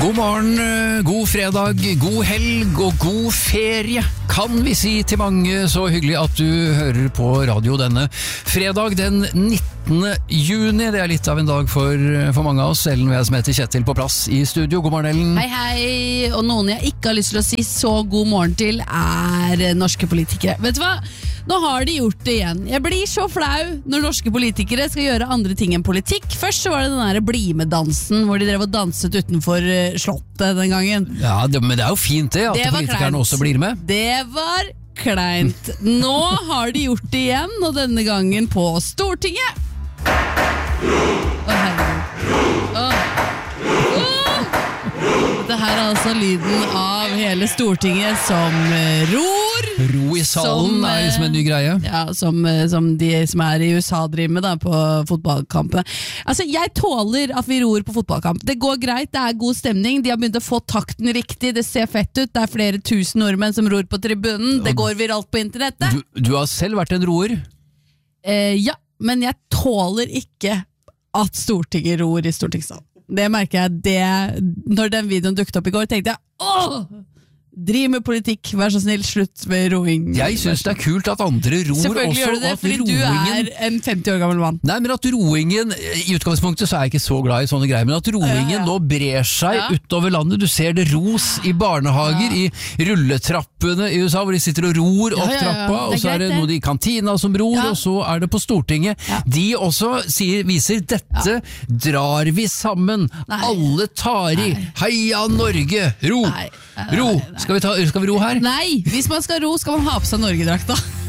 God morgen, god fredag, god helg og god ferie, kan vi si til mange. Så hyggelig at du hører på radio denne fredag den 19. juni. Det er litt av en dag for mange av oss. Ellen Ved som heter Kjetil på plass i studio. God morgen, Ellen. Hei, hei. Og noen jeg ikke har lyst til å si så god morgen til er norske politikere. Vet du hva? Nå har de gjort det igjen. Jeg blir så flau når norske politikere skal gjøre andre ting enn politikk. Først så var det den der bli-med-dansen hvor de drev og danset utenfor slottet den gangen. Ja, men det er jo fint det, at politikerne også blir med. Det var kleint. Nå har de gjort det igjen, og denne gangen på Stortinget. Dette her er altså lyden av hele Stortinget som ror. Ro i salen er liksom en ny greie. Ja, som de som er i USA driver med da, på fotballkampene. Altså, jeg tåler at vi ror på fotballkamp. Det går greit, det er god stemning. De har begynt å få takten riktig, det ser fett ut. Det er flere tusen nordmenn som ror på tribunen. Det går viralt på internettet. Du har selv vært en roer? Ja, men jeg tåler ikke at Stortinget ror i stortingssalen. Det merker jeg det. Når den videoen dukket opp i går, tenkte jeg driv med politikk, vær så snill, slutt med roing. Jeg synes det er kult at andre ror også. Selvfølgelig gjør du det, fordi du er en 50 år gammel mann. Nei, men at roingen, i utgangspunktet så er jeg ikke så glad i sånne greier, men at roingen nå brer seg utover landet. Du ser det ros i barnehager, i rulletrappene i USA, hvor de sitter og ror opp trappa, og så er det noe i kantina som ror, og så er det på Stortinget. De også viser dette drar vi sammen. Alle tar i. Heia Norge! Ro! Ro! Skal vi ro her? Nei, hvis man skal ro, skal man ha på seg Norgedrakta.